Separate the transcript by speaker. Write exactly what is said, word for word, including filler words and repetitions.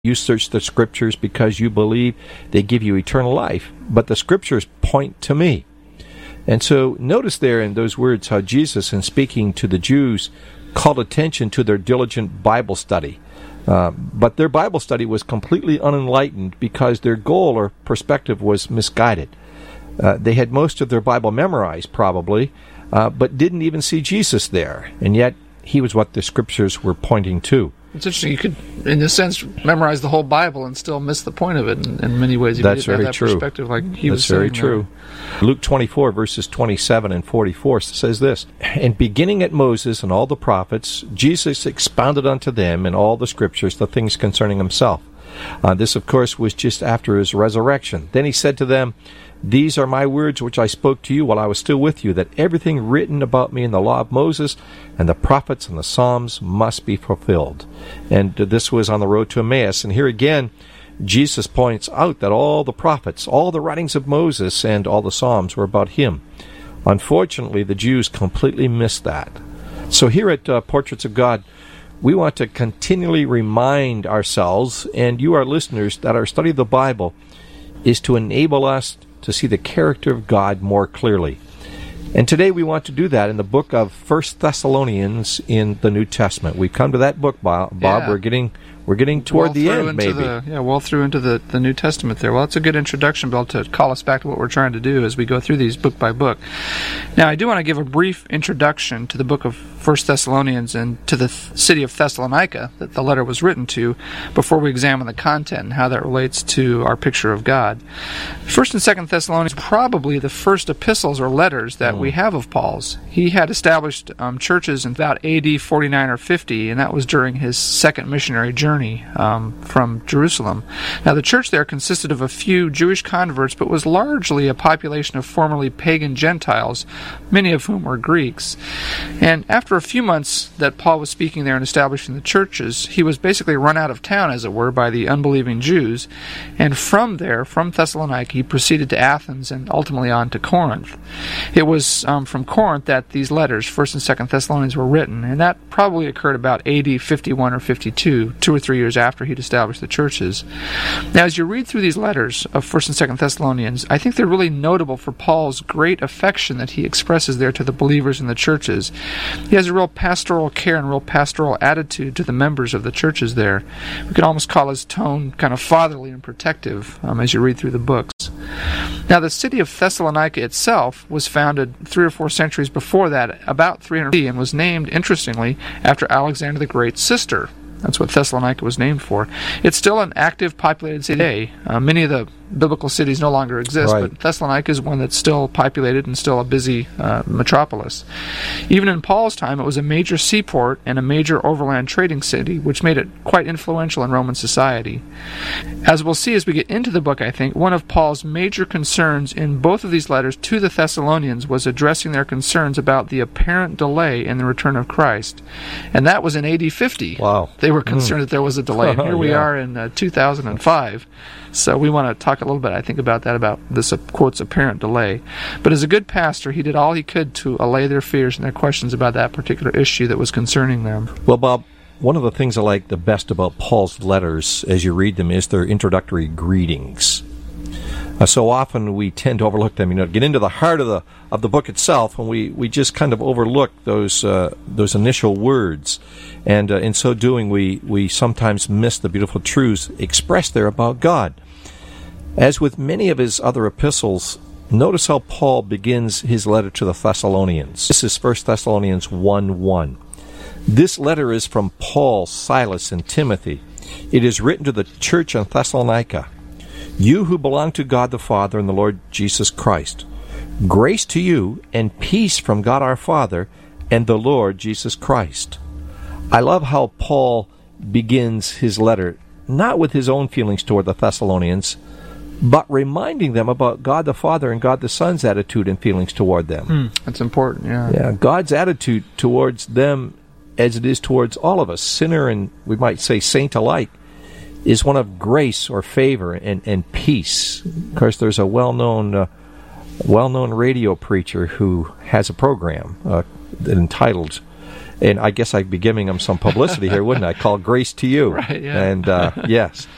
Speaker 1: You search the Scriptures because you believe they give you eternal life, but the Scriptures point to me. And so notice there in those words how Jesus, in speaking to the Jews, called attention to their diligent Bible study. Uh, but their Bible study was completely unenlightened because their goal or perspective was misguided. Uh, they had most of their Bible memorized, probably, uh, but didn't even see Jesus there. And yet, he was what the Scriptures were pointing to.
Speaker 2: It's interesting. You could, in a sense, memorize the whole Bible and still miss the point of it in, in many ways. You
Speaker 1: That's
Speaker 2: have
Speaker 1: very
Speaker 2: that
Speaker 1: true.
Speaker 2: Perspective, like he
Speaker 1: That's
Speaker 2: was
Speaker 1: very
Speaker 2: saying
Speaker 1: true.
Speaker 2: There.
Speaker 1: Luke twenty-four, verses twenty-seven and forty-four says this, "And beginning at Moses and all the prophets, Jesus expounded unto them in all the Scriptures the things concerning himself." Uh, this, of course, was just after his resurrection. Then he said to them, "These are my words which I spoke to you while I was still with you, that everything written about me in the law of Moses and the prophets and the Psalms must be fulfilled." And uh, this was on the road to Emmaus. And here again, Jesus points out that all the prophets, all the writings of Moses and all the Psalms were about him. Unfortunately, the Jews completely missed that. So here at uh, Portraits of God, we want to continually remind ourselves, and you, our listeners, that our study of the Bible is to enable us to see the character of God more clearly. And today we want to do that in the book of First Thessalonians in the New Testament. We've come to that book, Bob.
Speaker 2: Yeah.
Speaker 1: We're getting we're getting toward
Speaker 2: well
Speaker 1: the end,
Speaker 2: into
Speaker 1: maybe.
Speaker 2: The, yeah, well through into the, the New Testament there. Well, it's a good introduction, Bill, to call us back to what we're trying to do as we go through these book by book. Now, I do want to give a brief introduction to the book of First Thessalonians and to the th- city of Thessalonica that the letter was written to before we examine the content and how that relates to our picture of God. First and Second Thessalonians are probably the first epistles or letters that mm. we have of Paul's. He had established um, churches in about A D forty-nine or fifty, and that was during his second missionary journey um, from Jerusalem. Now, the church there consisted of a few Jewish converts, but was largely a population of formerly pagan Gentiles, many of whom were Greeks. And after a few months that Paul was speaking there and establishing the churches, he was basically run out of town, as it were, by the unbelieving Jews. And from there, from Thessalonica, he proceeded to Athens and ultimately on to Corinth. It was um, from Corinth that these letters, First and Second Thessalonians, were written, and that probably occurred about A D fifty-one or fifty-two, two or three years after he'd established the churches. Now, as you read through these letters of First and Second Thessalonians, I think they're really notable for Paul's great affection that he expresses there to the believers in the churches. He has a real pastoral care and real pastoral attitude to the members of the churches there. We could almost call his tone kind of fatherly and protective um, as you read through the books. Now, the city of Thessalonica itself was founded three or four centuries before that, about three hundred B C, and was named, interestingly, after Alexander the Great's sister. That's what Thessalonica was named for. It's still an active, populated city today. Uh, many of the biblical cities no longer exist,
Speaker 1: right.
Speaker 2: but Thessalonica is one that's still populated and still a busy uh, metropolis. Even in Paul's time, it was a major seaport and a major overland trading city, which made it quite influential in Roman society. As we'll see as we get into the book, I think, one of Paul's major concerns in both of these letters to the Thessalonians was addressing their concerns about the apparent delay in the return of Christ. And that was in A D fifty.
Speaker 1: Wow.
Speaker 2: They were concerned mm. that there was a delay. And here we
Speaker 1: yeah.
Speaker 2: are in uh, two thousand five. So we want to talk a little bit, I think, about that, about this, uh, quotes, apparent delay. But as a good pastor, he did all he could to allay their fears and their questions about that particular issue that was concerning them.
Speaker 1: Well, Bob, one of the things I like the best about Paul's letters as you read them is their introductory greetings. Uh, so often we tend to overlook them, you know, get into the heart of the of the book itself, and we, we just kind of overlook those uh, those initial words. And uh, in so doing, we, we sometimes miss the beautiful truths expressed there about God. As with many of his other epistles, notice how Paul begins his letter to the Thessalonians. This is First Thessalonians one one. This letter is from Paul, Silas, and Timothy. It is written to the church in Thessalonica. You who belong to God the Father and the Lord Jesus Christ. Grace to you and peace from God our Father and the Lord Jesus Christ. I love how Paul begins his letter, not with his own feelings toward the Thessalonians, but reminding them about God the Father and God the Son's attitude and feelings toward them.
Speaker 2: Mm, that's important, yeah.
Speaker 1: Yeah, God's attitude towards them, as it is towards all of us, sinner and, we might say, saint alike, is one of grace or favor and, and peace. Of course, there's a well-known uh, well-known radio preacher who has a program uh, entitled, and I guess I'd be giving him some publicity here, wouldn't I, called Grace to You.
Speaker 2: Right, yeah.
Speaker 1: And, uh, yes.